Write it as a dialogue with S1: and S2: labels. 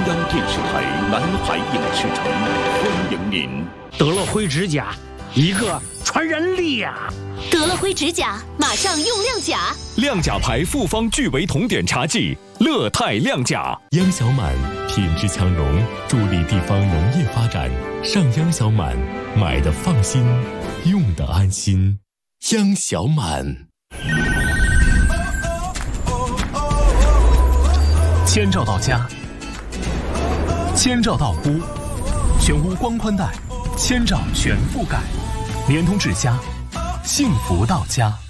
S1: 央电视台南海影视城欢迎您。
S2: 得了灰指甲，一个传染力呀！
S3: 得了灰指甲，马上用亮甲。
S4: 亮甲牌复方聚维酮碘茶剂，乐泰亮甲。
S5: 央小满品质强融，助力地方农业发展。上央小满，买的放心，用的安心。央小满。
S6: 千兆到家，千兆到屋，全屋光宽带，千兆全覆盖，联通智家，幸福到家。